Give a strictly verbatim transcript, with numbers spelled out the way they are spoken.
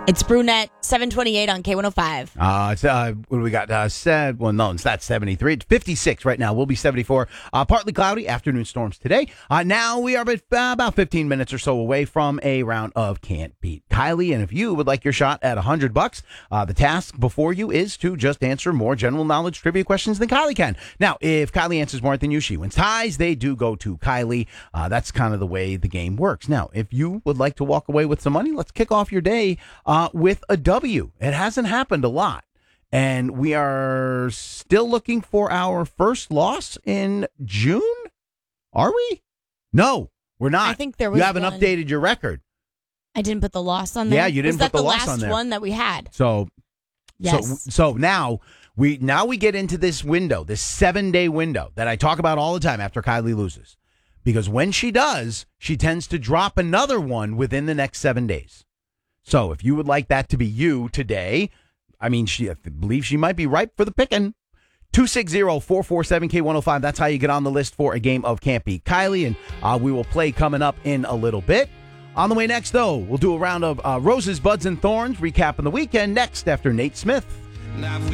It's Brunette, seven twenty-eight on K one oh five. Uh, it's, uh, what do we got? Uh, said, well, no, it's not seventy-three. It's fifty-six right now. We'll be seventy-four. Uh, partly cloudy, afternoon storms today. Uh, now we are about, uh, about fifteen minutes or so away from a round of Can't Beat Kylie. And if you would like your shot at one hundred bucks, uh, the task before you is to just answer more general knowledge trivia questions than Kylie can. Now, if Kylie answers more than you, she wins. Ties, they do go to Kylie. Uh, that's kind of the way the game works. Now, if you would like to walk away with some money, let's kick off your day uh, with a W. It hasn't happened a lot. And we are still looking for our first loss in June? Are we? No, we're not. I think there was You haven't one. updated your record. I didn't put the loss on there. Yeah, you didn't was that put the the loss last on there. one that we had? So, Yes. so, so now we now we get into this window, this seven-day window that I talk about all the time after Kylie loses. Because when she does, she tends to drop another one within the next seven days. So if you would like that to be you today, I mean, she, I believe she might be ripe for the picking. two six zero, four four seven, K one oh five. That's how you get on the list for a game of Can't Beat Kylie. And uh, we will play coming up in a little bit. On the way next, though, we'll do a round of uh, Roses, Buds, and Thorns, recapping the weekend next after Nate Smith. Now if we